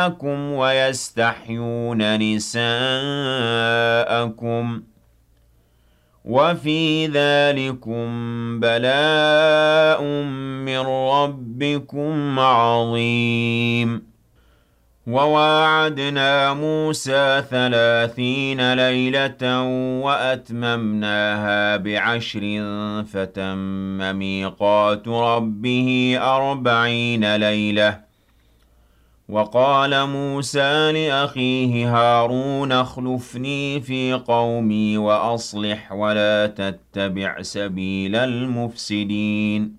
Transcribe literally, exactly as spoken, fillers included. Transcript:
نِسَاءَكُمْ وَيَسْتَحْيُونَ نِسَاءَكُمْ ۚ وَفِي ذَٰلِكُم بَلَاءٌ مِّن رَّبِّكُمْ عَظِيمٌ وَوَاعَدْنَا مُوسَىٰ ثَلَاثِينَ لَيْلَةً وَأَتْمَمْنَاهَا بِعَشْرٍ فَتَمَّ مِيقَاتُ رَبِّهِ أَرْبَعِينَ لَيْلَةً ۚ وَقَالَ مُوسَىٰ لِأَخِيهِ هَارُونَ اخْلُفْنِي فِي قَوْمِي وَأَصْلِحْ وَلَا تَتَّبِعْ سَبِيلَ الْمُفْسِدِينَ